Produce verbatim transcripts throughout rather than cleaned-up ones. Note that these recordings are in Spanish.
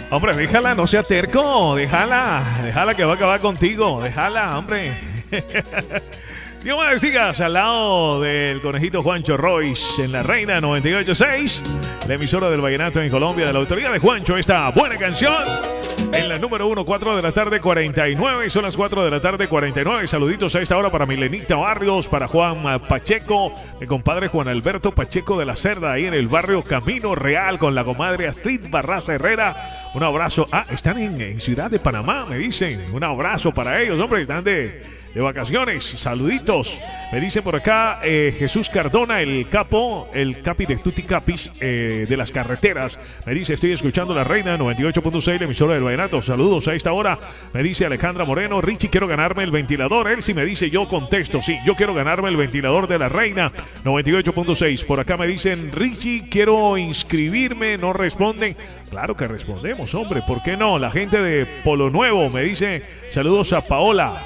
Hombre, déjala, no sea terco. Déjala, déjala que va a acabar contigo. Déjala, hombre. Dios me sigas al lado del conejito Juancho Royce en la Reina noventa y ocho punto seis, la emisora del vallenato en Colombia, de la autoridad de Juancho. Esta buena canción en la número uno, cuatro de la tarde, cuarenta y nueve. Son las cuatro de la tarde, cuarenta y nueve. Saluditos a esta hora para Milenita Barrios, para Juan Pacheco, mi compadre Juan Alberto Pacheco de la Cerda, ahí en el barrio Camino Real, con la comadre Astrid Barraza Herrera. Un abrazo. Ah, están en, en Ciudad de Panamá, me dicen. Un abrazo para ellos, hombre, están de... de vacaciones, saluditos. Me dice por acá eh, Jesús Cardona, el capo, el capi de Tutti Capis eh, de las carreteras. Me dice, estoy escuchando la Reina noventa y ocho punto seis, la emisora del vallenato. Saludos a esta hora. Me dice Alejandra Moreno, Richie, quiero ganarme el ventilador. Él sí me dice, yo contesto, sí, yo quiero ganarme el ventilador de la Reina noventa y ocho punto seis. Por acá me dicen, Richie, quiero inscribirme, no responden. Claro que respondemos, hombre, ¿por qué no? La gente de Polo Nuevo me dice, saludos a Paola.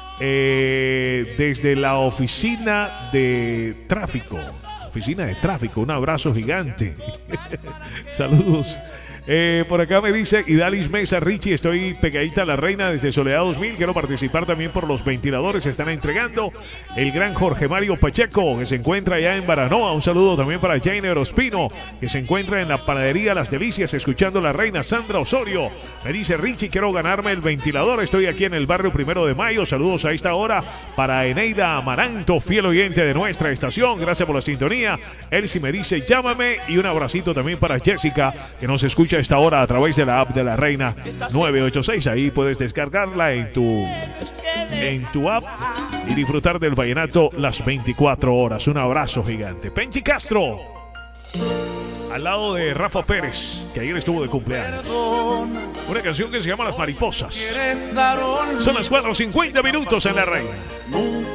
Eh, desde la oficina de tráfico, oficina de tráfico, un abrazo gigante. Saludos. Eh, por acá me dice Idalis Mesa, Richie, estoy pegadita a la Reina desde Soledad dos mil, quiero participar también por los ventiladores, se están entregando. El gran Jorge Mario Pacheco, que se encuentra allá en Baranoa. Un saludo también para Jainer Ospino, que se encuentra en la panadería Las Delicias escuchando la Reina. Sandra Osorio me dice, Richie, quiero ganarme el ventilador, estoy aquí en el barrio Primero de Mayo. Saludos a esta hora para Eneida Amaranto, fiel oyente de nuestra estación, gracias por la sintonía. Elsie me dice, llámame, y un abracito también para Jessica, que nos escucha a esta hora a través de la app de la Reina nueve ocho seis. Ahí puedes descargarla en tu en tu app y disfrutar del vallenato las veinticuatro horas. Un abrazo gigante. Penchi Castro al lado de Rafa Pérez, que ayer estuvo de cumpleaños. Una canción que se llama Las Mariposas. Son las cuatro cincuenta minutos en la Reina.